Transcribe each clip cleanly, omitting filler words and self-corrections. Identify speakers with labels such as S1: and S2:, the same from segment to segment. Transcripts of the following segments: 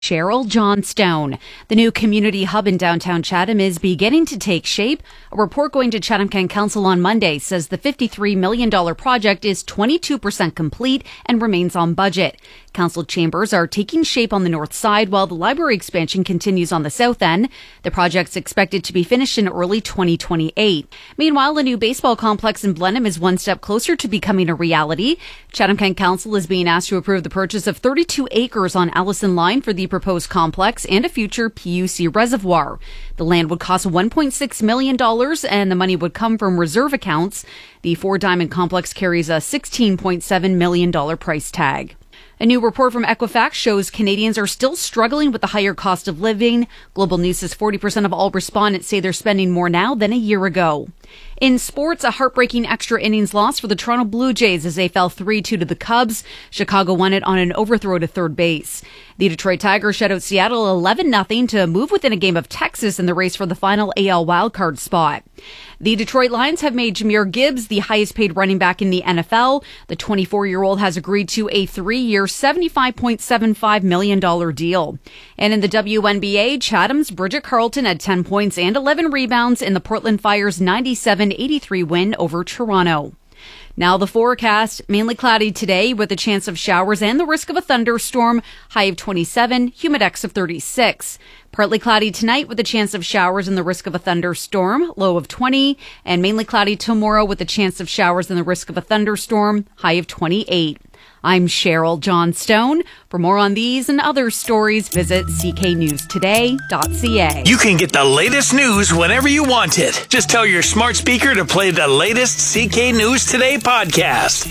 S1: Cheryl Johnstone. The new community hub in downtown Chatham is beginning to take shape. A report going to Chatham-Kent Council on Monday says the $53 million project is 22% complete and remains on budget. Council chambers are taking shape on the north side while the library expansion continues on the south end. The project's expected to be finished in early 2028. Meanwhile, a new baseball complex in Blenheim is one step closer to becoming a reality. Chatham-Kent Council is being asked to approve the purchase of 32 acres on Allison Line for the proposed complex and a future PUC reservoir. The land would cost $1.6 million and the money would come from reserve accounts. The Four Diamond Complex carries a $16.7 million price tag. A new report from Equifax shows Canadians are still struggling with the higher cost of living. Global News says 40% of all respondents say they're spending more now than a year ago. In sports, a heartbreaking extra innings loss for the Toronto Blue Jays as they fell 3-2 to the Cubs. Chicago won it on an overthrow to third base. The Detroit Tigers shut out Seattle 11-0 to move within a game of Texas in the race for the final AL wildcard spot. The Detroit Lions have made Jahmyr Gibbs the highest paid running back in the NFL. The 24-year-old has agreed to a 3-year, $75.75 million deal. And in the WNBA, Chatham's Bridget Carlton had 10 points and 11 rebounds in the Portland Fire's 97-83 win over Toronto. Now the forecast, mainly cloudy today with a chance of showers and the risk of a thunderstorm, high of 27, humidex of 36. Partly cloudy tonight with a chance of showers and the risk of a thunderstorm, low of 20, and mainly cloudy tomorrow with a chance of showers and the risk of a thunderstorm, high of 28. I'm Cheryl Johnstone. For more on these and other stories, visit cknewstoday.ca.
S2: You can get the latest news whenever you want it. Just tell your smart speaker to play the latest CK News Today podcast.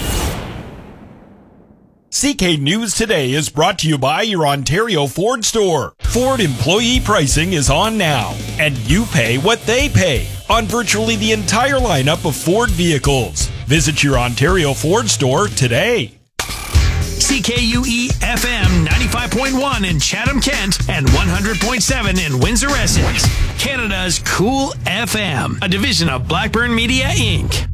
S3: CK News Today is brought to you by your Ontario Ford store. Ford employee pricing is on now, and you pay what they pay on virtually the entire lineup of Ford vehicles. Visit your Ontario Ford store today.
S2: CKUE FM 95.1 in Chatham-Kent and 100.7 in Windsor-Essex. Canada's Cool FM, a division of Blackburn Media Inc.